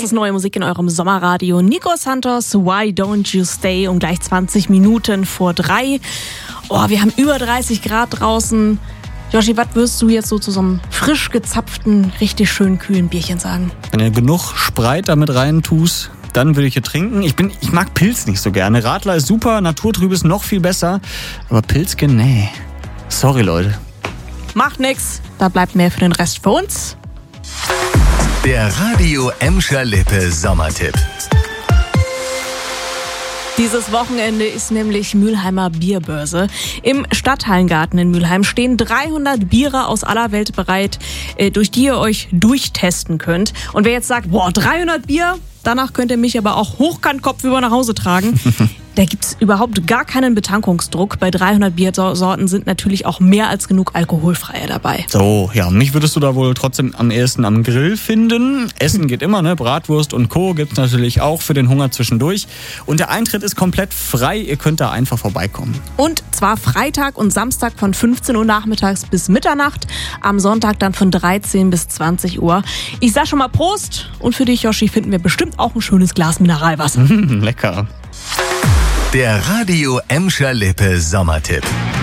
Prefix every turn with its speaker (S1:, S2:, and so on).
S1: ist neue Musik in eurem Sommerradio. Nico Santos, Why Don't You Stay, um gleich 20 Minuten vor 3. Oh, wir haben über 30 Grad draußen. Joshi, was wirst du jetzt so zu so einem frisch gezapften, richtig schön kühlen Bierchen sagen?
S2: Wenn du genug Spreit damit rein tust, dann würde ich hier trinken. Ich mag Pilz nicht so gerne. Radler ist super, Naturtrübes noch viel besser. Aber Pilzchen, nee. Sorry, Leute.
S1: Macht nix, da bleibt mehr für den Rest für uns.
S3: Der Radio Emscher Lippe Sommertipp.
S1: Dieses Wochenende ist nämlich Mülheimer Bierbörse. Im Stadthallengarten in Mülheim stehen 300 Biere aus aller Welt bereit, durch die ihr euch durchtesten könnt. Und wer jetzt sagt, 300 Bier, danach könnt ihr mich aber auch hochkant kopfüber nach Hause tragen. Da gibt's überhaupt gar keinen Betankungsdruck. Bei 300 Biersorten sind natürlich auch mehr als genug alkoholfreie dabei.
S2: So, ja, mich würdest du da wohl trotzdem am ehesten am Grill finden. Essen geht immer, ne? Bratwurst und Co. gibt's natürlich auch für den Hunger zwischendurch. Und der Eintritt ist komplett frei. Ihr könnt da einfach vorbeikommen.
S1: Und zwar Freitag und Samstag von 15 Uhr nachmittags bis Mitternacht. Am Sonntag dann von 13 bis 20 Uhr. Ich sag schon mal Prost. Und für dich, Joshi, finden wir bestimmt auch ein schönes Glas Mineralwasser.
S2: Lecker.
S3: Der Radio Emscher Lippe Sommertipp.